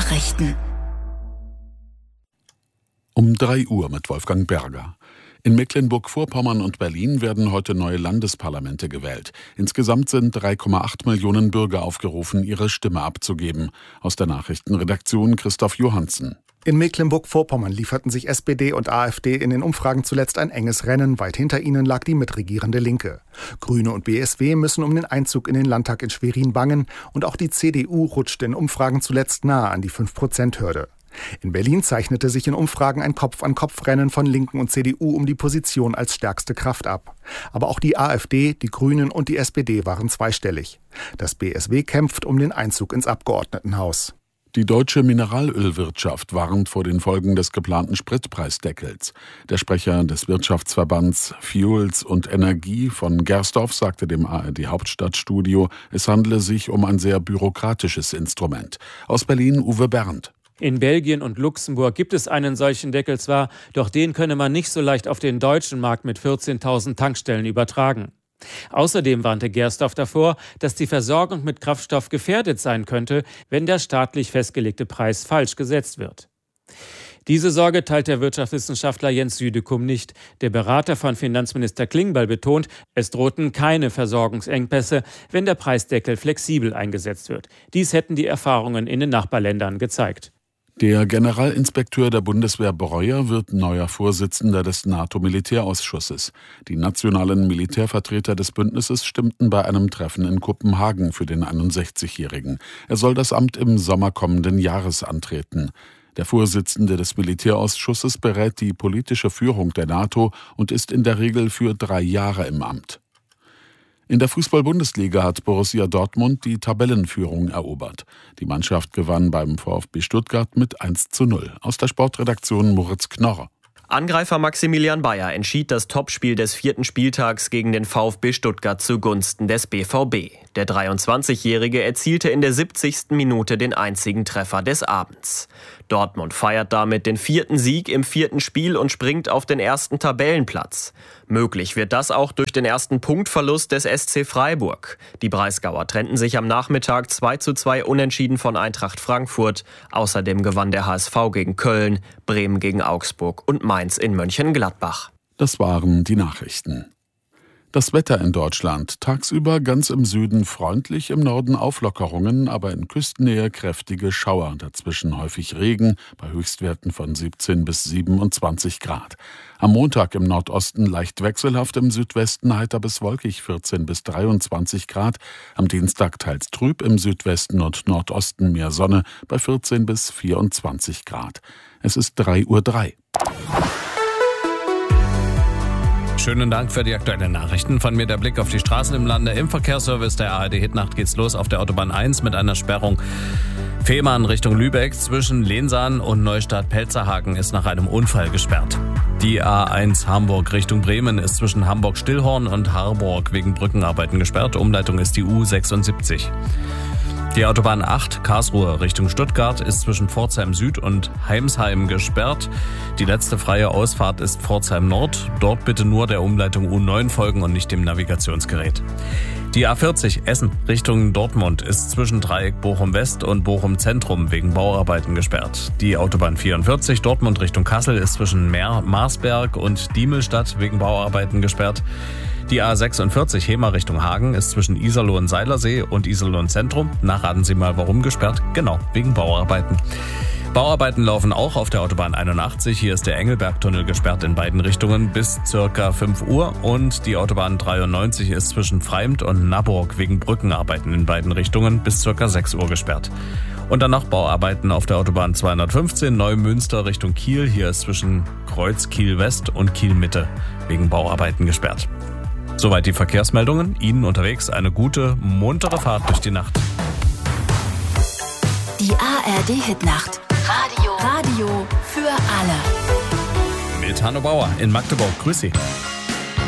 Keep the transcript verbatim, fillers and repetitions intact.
Nachrichten. Um drei Uhr mit Wolfgang Berger. In Mecklenburg-Vorpommern und Berlin werden heute neue Landesparlamente gewählt. Insgesamt sind drei Komma acht Millionen Bürger aufgerufen, ihre Stimme abzugeben. Aus der Nachrichtenredaktion Christoph Johansen. In Mecklenburg-Vorpommern lieferten sich S P D und AfD in den Umfragen zuletzt ein enges Rennen. Weit hinter ihnen lag die mitregierende Linke. Grüne und B S W müssen um den Einzug in den Landtag in Schwerin bangen. Und auch die C D U rutschte in Umfragen zuletzt nahe an die fünf Prozent Hürde. In Berlin zeichnete sich in Umfragen ein Kopf-an-Kopf-Rennen von Linken und C D U um die Position als stärkste Kraft ab. Aber auch die AfD, die Grünen und die S P D waren zweistellig. Das B S W kämpft um den Einzug ins Abgeordnetenhaus. Die deutsche Mineralölwirtschaft warnt vor den Folgen des geplanten Spritpreisdeckels. Der Sprecher des Wirtschaftsverbands Fuels und Energie von Gersdorf sagte dem A R D-Hauptstadtstudio, es handele sich um ein sehr bürokratisches Instrument. Aus Berlin Uwe Bernd. In Belgien und Luxemburg gibt es einen solchen Deckel zwar, doch den könne man nicht so leicht auf den deutschen Markt mit vierzehntausend Tankstellen übertragen. Außerdem warnte Gersdorf davor, dass die Versorgung mit Kraftstoff gefährdet sein könnte, wenn der staatlich festgelegte Preis falsch gesetzt wird. Diese Sorge teilt der Wirtschaftswissenschaftler Jens Südekum nicht. Der Berater von Finanzminister Klingbeil betont, es drohten keine Versorgungsengpässe, wenn der Preisdeckel flexibel eingesetzt wird. Dies hätten die Erfahrungen in den Nachbarländern gezeigt. Der Generalinspekteur der Bundeswehr Breuer wird neuer Vorsitzender des NATO-Militärausschusses. Die nationalen Militärvertreter des Bündnisses stimmten bei einem Treffen in Kopenhagen für den einundsechzigjährigen. Er soll das Amt im Sommer kommenden Jahres antreten. Der Vorsitzende des Militärausschusses berät die politische Führung der NATO und ist in der Regel für drei Jahre im Amt. In der Fußball-Bundesliga hat Borussia Dortmund die Tabellenführung erobert. Die Mannschaft gewann beim VfB Stuttgart mit eins zu null. Aus der Sportredaktion Moritz Knorr. Angreifer Maximilian Bayer entschied das Topspiel des vierten Spieltags gegen den VfB Stuttgart zugunsten des B V B. Der dreiundzwanzigjährige erzielte in der siebzigsten Minute den einzigen Treffer des Abends. Dortmund feiert damit den vierten Sieg im vierten Spiel und springt auf den ersten Tabellenplatz. Möglich wird das auch durch den ersten Punktverlust des S C Freiburg. Die Breisgauer trennten sich am Nachmittag zwei zu zwei unentschieden von Eintracht Frankfurt. Außerdem gewann der H S V gegen Köln, Bremen gegen Augsburg und Mainz in Mönchengladbach. Das waren die Nachrichten. Das Wetter in Deutschland. Tagsüber ganz im Süden freundlich, im Norden Auflockerungen, aber in Küstennähe kräftige Schauer. Dazwischen häufig Regen, bei Höchstwerten von siebzehn bis siebenundzwanzig Grad. Am Montag im Nordosten leicht wechselhaft, im Südwesten heiter bis wolkig, vierzehn bis dreiundzwanzig Grad. Am Dienstag teils trüb, im Südwesten und Nordosten mehr Sonne, bei vierzehn bis vierundzwanzig Grad. Es ist drei Uhr drei. Schönen Dank für die aktuellen Nachrichten. Von mir der Blick auf die Straßen im Lande. Im Verkehrsservice der A R D-Hitnacht geht's los auf der Autobahn eins mit einer Sperrung. Fehmarn Richtung Lübeck zwischen Lehnsaan und Neustadt-Pelzerhaken ist nach einem Unfall gesperrt. Die A eins Hamburg Richtung Bremen ist zwischen Hamburg-Stillhorn und Harburg wegen Brückenarbeiten gesperrt. Umleitung ist die U sechsundsiebzig. Die Autobahn acht Karlsruhe Richtung Stuttgart ist zwischen Pforzheim Süd und Heimsheim gesperrt. Die letzte freie Ausfahrt ist Pforzheim Nord. Dort bitte nur der Umleitung U neun folgen und nicht dem Navigationsgerät. Die A vierzig Essen Richtung Dortmund ist zwischen Dreieck Bochum West und Bochum Zentrum wegen Bauarbeiten gesperrt. Die Autobahn vierundvierzig Dortmund Richtung Kassel ist zwischen Meer, Marsberg und Diemelstadt wegen Bauarbeiten gesperrt. Die A sechsundvierzig Hemer Richtung Hagen ist zwischen Iserlohn-Seilersee und Iserlohn-Zentrum. Nachraten Sie mal, warum gesperrt? Genau, wegen Bauarbeiten. Bauarbeiten laufen auch auf der Autobahn einundachtzig. Hier ist der Engelbergtunnel gesperrt in beiden Richtungen bis circa fünf Uhr. Und die Autobahn dreiundneunzig ist zwischen Freimt und Naburg wegen Brückenarbeiten in beiden Richtungen bis circa sechs Uhr gesperrt. Und dann noch Bauarbeiten auf der Autobahn zweihundertfünfzehn Neumünster Richtung Kiel. Hier ist zwischen Kreuz Kiel West und Kiel Mitte wegen Bauarbeiten gesperrt. Soweit die Verkehrsmeldungen. Ihnen unterwegs eine gute, muntere Fahrt durch die Nacht. Die A R D-Hitnacht. Radio. Radio für alle. Mit Hanno Bauer in Magdeburg. Grüß Sie.